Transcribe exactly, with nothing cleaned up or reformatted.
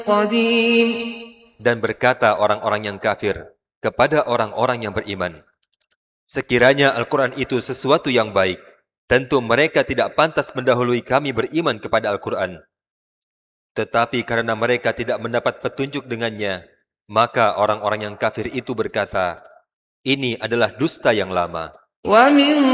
قديم. Dan berkata orang-orang yang kafir kepada orang-orang yang beriman, sekiranya Al-Quran itu sesuatu yang baik, tentu mereka tidak pantas mendahului kami beriman kepada Al-Quran. Tetapi karena mereka tidak mendapat petunjuk dengannya, maka orang-orang yang kafir itu berkata, ini adalah dusta yang lama. ومن